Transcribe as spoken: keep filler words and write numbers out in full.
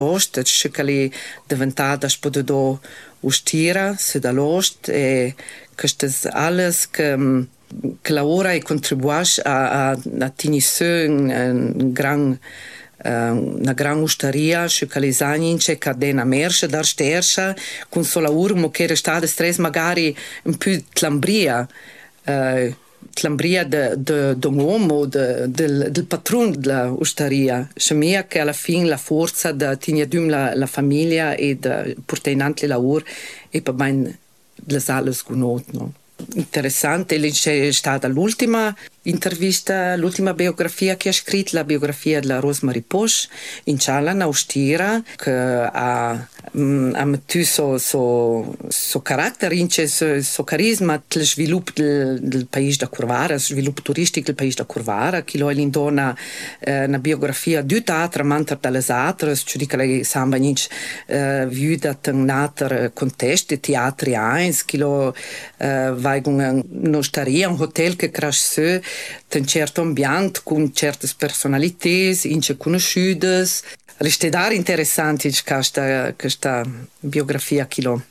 Ost, che è diventata spodò ustira, se dall'ost e questo alles che che lavora e contribuisce a, a, a tenere un gran una gran osteria, che le anni c'è cadena merce, dar stercia, con sola urmo che era stata stress magari un po' tlambria, uh, tlambria de, de, de un uomo, de, del, del patron della osteria. C'è mia che alla fine la forza di tenere la, la famiglia e di portare in avanti il lavoro e per me le sale sconoscono. Interessante, c'è stata l'ultima intervista, l'ultima biografia che ha scritto, la biografia della Rosemary Posch, in Ciala, in Austria, che ha, ha messo suo so, so carattere, suo so carisma, il sviluppo del, del paese da Corvara, il sviluppo turistico del paese da Corvara, che lui dona eh, una biografia di teatro, mentre dalle altre, cioè che lei sembra nicht eh, viuda in un altro contesto, teatri eins, che lui eh, va in un'osteria, un hotel che cresce un certo ambiente con certe personalità, ince conosciute. È interessante questa, questa biografia che lo